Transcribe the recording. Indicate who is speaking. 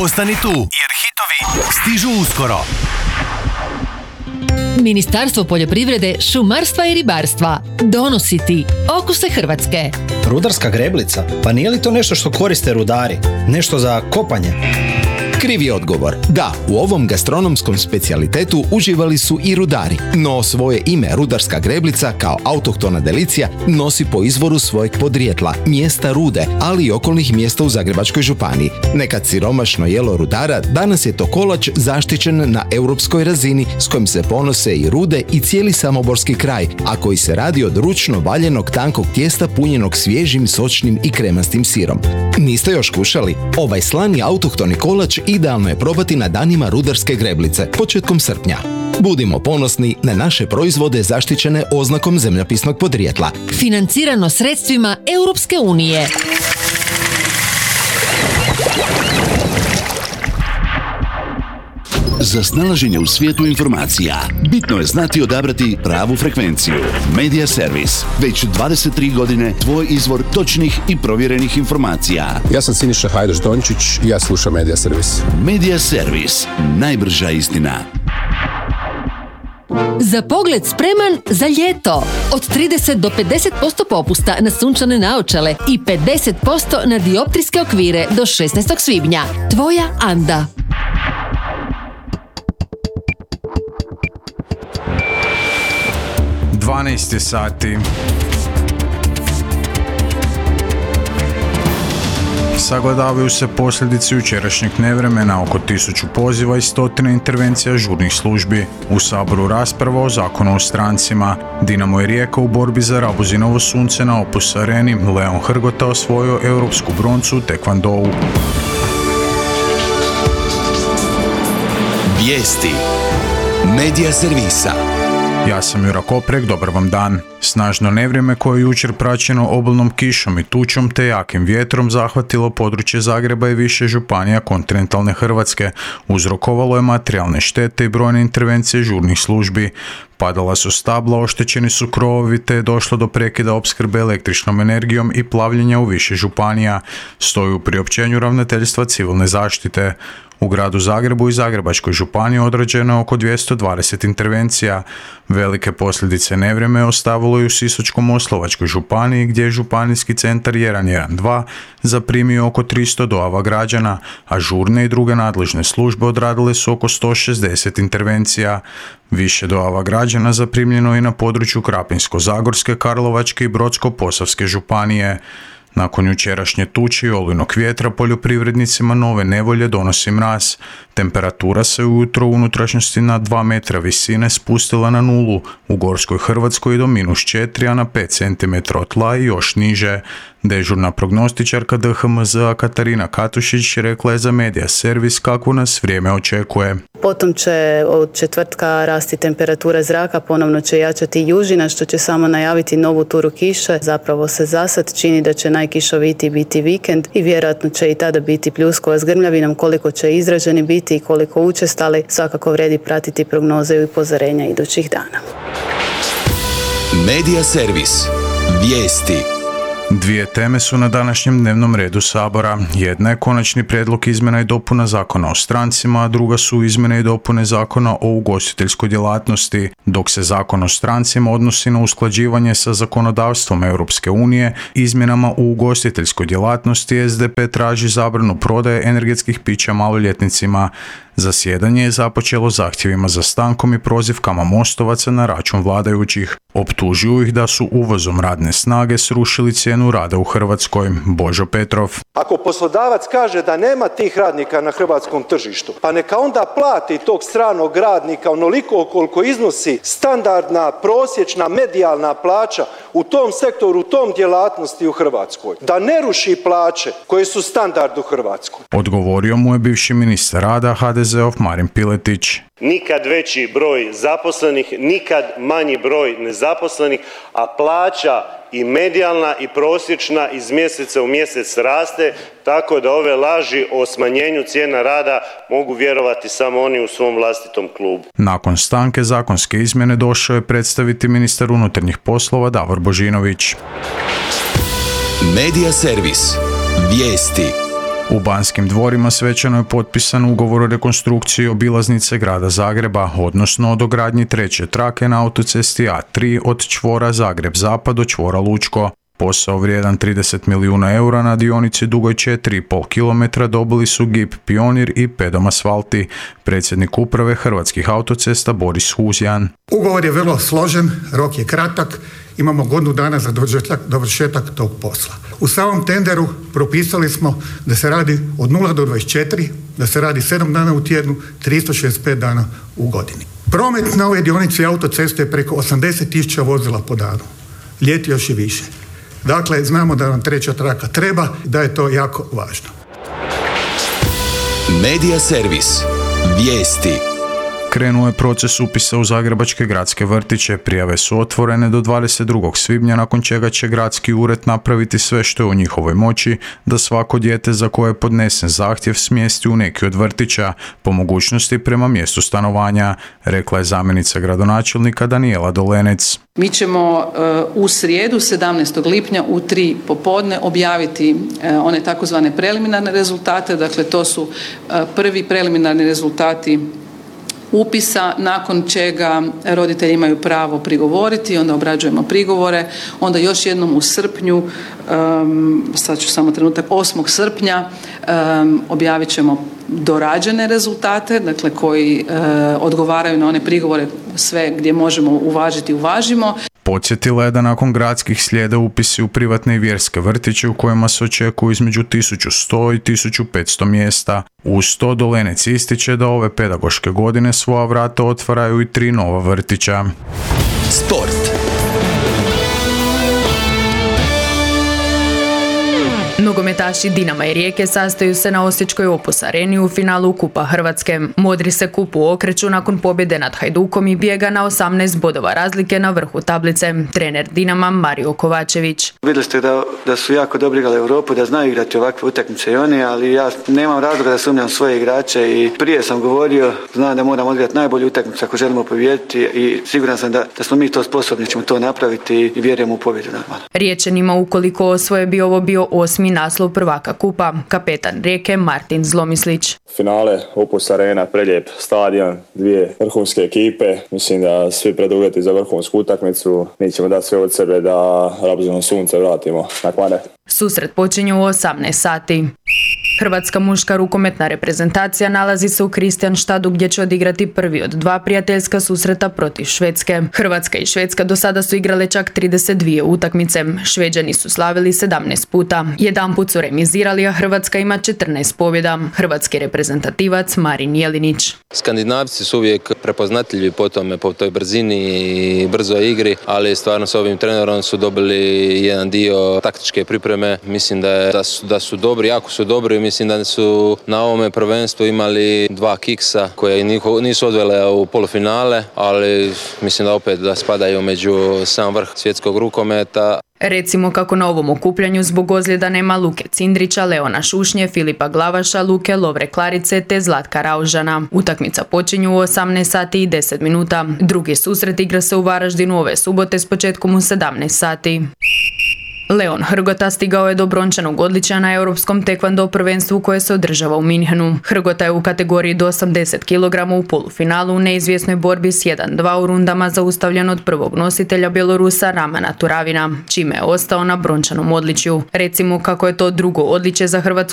Speaker 1: Ostani tu, jer hitovi stižu uskoro.
Speaker 2: Ministarstvo poljoprivrede, šumarstva i ribarstva donosi ti Okuse Hrvatske.
Speaker 3: Rudarska greblica? Pa nije li to nešto što koriste rudari? Nešto za kopanje?
Speaker 4: Krivi odgovor. Da, u ovom gastronomskom specijalitetu uživali su i rudari, no svoje ime rudarska greblica kao autohtona delicija nosi po izvoru svojeg podrijetla, mjesta Rude, ali i okolnih mjesta u Zagrebačkoj županiji. Nekad siromašno jelo rudara, danas je to kolač zaštićen na europskoj razini s kojim se ponose i Rude i cijeli samoborski kraj, a koji se radi od ručno valjenog tankog tijesta punjenog svježim, sočnim i kremastim sirom. Niste još kušali? Ovaj slani autohtoni kolač idealno je probati na danima rudarske greblice, početkom srpnja. Budimo ponosni na naše proizvode zaštićene oznakom zemljopisnog podrijetla.
Speaker 2: Financirano sredstvima Europske unije.
Speaker 5: Za snalaženje u svijetu informacija, bitno je znati odabrati pravu frekvenciju. Media Servis. Već 23 godine tvoj izvor točnih i provjerenih informacija.
Speaker 6: Ja sam Siniša Hajdaš-Dončić i ja slušam Media Servis.
Speaker 5: Media Servis. Najbrža istina.
Speaker 2: Za pogled spreman za ljeto. Od 30 do 50% popusta na sunčane naočale i 50% na dioptrijske okvire do 16. svibnja. Tvoja Anda.
Speaker 7: sati. Sagledavaju se posljedice jučerašnjeg nevremena, oko 1000 poziva i 100 intervencija žurnih službi. U Saboru rasprava o zakonu o strancima. Dinamo i Rijeka u borbi za Rabuzinovo sunce na Opus Areni. Leon Hrgota osvojio europsku broncu u tekvandou.
Speaker 5: Vijesti Media Servisa.
Speaker 7: Ja sam Jura Koprek, dobar vam dan. Snažno nevrijeme koje je jučer praćeno obilnom kišom i tučom te jakim vjetrom zahvatilo područje Zagreba i više županija kontinentalne Hrvatske. Uzrokovalo je materijalne štete i brojne intervencije žurnih službi. Padala su stabla, oštećeni su krovovi te je došlo do prekida opskrbe električnom energijom i plavljenja u više županija, stoji u priopćenju Ravnateljstva civilne zaštite. U gradu Zagrebu i Zagrebačkoj županiji odrađeno je oko 220 intervencija. Velike posljedice nevrijeme ostavilo i u Sisačko-moslavačkoj županiji gdje je županijski centar 112 zaprimio oko 300 dojava građana, a žurne i druge nadležne službe odradile su oko 160 intervencija. Više dojava građana zaprimljeno je na području Krapinsko-zagorske, Karlovačke i Brodsko-posavske županije. Nakon jučerašnje tuče i olujnog vjetra poljoprivrednicima nove nevolje donosi mraz. Temperatura se ujutro u unutrašnjosti na 2 metra visine spustila na nulu, u Gorskoj Hrvatskoj do -4, a na 5 cm od tla i još niže. Dežurna prognostičarka DHMZ-a Katarina Katušić rekla je za Media Servis kako nas vrijeme očekuje.
Speaker 8: Potom će od četvrtka rasti temperatura zraka, ponovno će jačati južina što će samo najaviti novu turu kiše. Zapravo se zasad čini da će najkišovitiji biti vikend i vjerojatno će i tada biti pljuskova s grmljavinom. Koliko će izraženi biti i koliko učestali, svakako vredi pratiti prognoze i upozorenja idućih dana.
Speaker 5: Media Servis. Vijesti.
Speaker 7: Dvije teme su na današnjem dnevnom redu Sabora. Jedna je konačni prijedlog izmjena i dopuna zakona o strancima, a druga su izmjene i dopune zakona o ugostiteljskoj djelatnosti. Dok se zakon o strancima odnosi na usklađivanje sa zakonodavstvom Europske unije, izmjenama u ugostiteljskoj djelatnosti SDP traži zabranu prodaje energetskih pića maloljetnicima. Zasjedanje je započelo zahtjevima za stankom i prozivkama mostovaca na račun vladajućih. Optužuju ih da su uvozom radne snage srušili cijenu rada u Hrvatskoj. Božo Petrov.
Speaker 9: Ako poslodavac kaže da nema tih radnika na hrvatskom tržištu, pa neka onda plati tog stranog radnika onoliko koliko iznosi standardna, prosječna, medijalna plaća u tom sektoru, u tom djelatnosti u Hrvatskoj. Da ne ruši plaće koje su standard u Hrvatskoj.
Speaker 7: Odgovorio mu je bivši ministar rada HDZ-ov Marin Piletić.
Speaker 10: Nikad veći broj zaposlenih, nikad manji broj nezaposlenih, a plaća i medijalna i prosječna iz mjeseca u mjesec raste, tako da ove laži o smanjenju cijena rada mogu vjerovati samo oni u svom vlastitom klubu.
Speaker 7: Nakon stanke zakonske izmjene došao je predstaviti ministar unutarnjih poslova Davor Božinović.
Speaker 5: Media Servis. Vijesti.
Speaker 7: U Banskim dvorima svečano je potpisan ugovor o rekonstrukciji obilaznice grada Zagreba, odnosno o dogradnji treće trake na autocesti A3 od čvora Zagreb-Zapad do čvora Lučko. Posao vrijedan 30 milijuna eura na dionici dugoj 4,5 km dobili su GIP Pionir i Pedom Asfalti. Predsjednik uprave Hrvatskih autocesta Boris Huzjan.
Speaker 11: Ugovor je vrlo složen, rok je kratak, imamo godinu dana za dovršetak tog posla. U samom tenderu propisali smo da se radi od 0 do 24, da se radi 7 dana u tjednu, 365 dana u godini. Promet na ovoj dionici autoceste je preko 80.000 vozila po danu. Ljeti još i više. Dakle, znamo da nam treća traka treba i da je to jako važno.
Speaker 12: Medija servis. Vijesti.
Speaker 7: Krenuo je proces upisa u zagrebačke gradske vrtiće. Prijave su otvorene do 22. svibnja, nakon čega će gradski ured napraviti sve što je u njihovoj moći da svako dijete za koje je podnesen zahtjev smjesti u neki od vrtića, po mogućnosti prema mjestu stanovanja, rekla je zamjenica gradonačelnika Danijela Dolenec.
Speaker 13: Mi ćemo u srijedu 17. lipnja u 3 popodne objaviti one takozvane preliminarne rezultate, dakle to su prvi preliminarni rezultati upisa, nakon čega roditelji imaju pravo prigovoriti, onda obrađujemo prigovore, onda još jednom u srpnju, sad ću samo trenutak, 8. srpnja objavit ćemo dorađene rezultate, dakle koji odgovaraju na one prigovore, sve gdje možemo uvažiti, uvažimo.
Speaker 7: Podsjetila je da nakon gradskih slijede upisi u privatne i vjerske vrtiće u kojima se očekuju između 1100 i 1500 mjesta. Uz to Dolenec ističe da ove pedagoške godine svoja vrata otvaraju i 3 nova vrtića.
Speaker 12: Sport.
Speaker 14: Nogometaši Dinama i Rijeke sastaju se na Osječkoj Opus areni u finalu Kupa Hrvatske. Modri se kupu okreću nakon pobjede nad Hajdukom i bijega na 18 bodova razlike na vrhu tablice. Trener Dinama Mario Kovačević.
Speaker 15: Vidjeli ste da su jako dobro igrali Europu, da znaju igrati ovakve utakmice i oni, ali ja nemam razloga da sumnjam svoje igrače i prije sam govorio, znam da moramo odigrati najbolju utakmicu ako želimo pobijediti i siguran sam da smo mi to sposobni, ćemo to napraviti i vjerujemo u pobjedu.
Speaker 14: Riječanima ukoliko osvoje bi ovo bio 8. naslov prvaka Kupa. Kapetan Rijeke Martin Zlomislić.
Speaker 16: Finale Opus arena, prelijep stadion, 2 vrhunske ekipe. Mislim da svi preduvjeti za vrhunsku utakmicu. Mi ćemo dati sve od sebe da Rabzino sunce vratimo na kvane.
Speaker 14: Susret počinje u 18 sati. Hrvatska muška rukometna reprezentacija nalazi se u Kristianstadu gdje će odigrati prvi od 2 prijateljska susreta protiv Švedske. Hrvatska i Švedska do sada su igrale čak 32 utakmice. Šveđani su slavili 17 puta. Jedanput su remizirali, a Hrvatska ima 14 pobjeda. Hrvatski reprezentativac Marin Jelinić.
Speaker 17: Skandinavci su uvijek prepoznatljivi po toj brzini i brzoj igri, ali stvarno s ovim trenerom su dobili jedan dio taktičke pripreme. Mislim da su dobri, jako su dobri. Mislim da su na ovome prvenstvu imali 2 kiksa koje nisu odvele u polufinale, ali mislim da opet da spadaju među sam vrh svjetskog rukometa.
Speaker 14: Recimo kako na ovom okupljanju zbog ozljeda nema Luke Cindrića, Leona Šušnje, Filipa Glavaša, Luke Lovre Klarice te Zlatka Raužana. Utakmica počinju u 18 sati i 10 minuta. Drugi susret igra se u Varaždinu ove subote s početkom u 17 sati. Leon Hrgota stigao je do brončanog odličja na europskom tekvando prvenstvu koje se održava u Minhenu. Hrgota je u kategoriji do 80 kg u polufinalu u neizvjesnoj borbi s 1-2 u rundama zaustavljen od prvog nositelja Bjelorusa Ramana Turavina, čime je ostao na brončanom odličju. Recimo kako je to drugo odličje za hrvatsku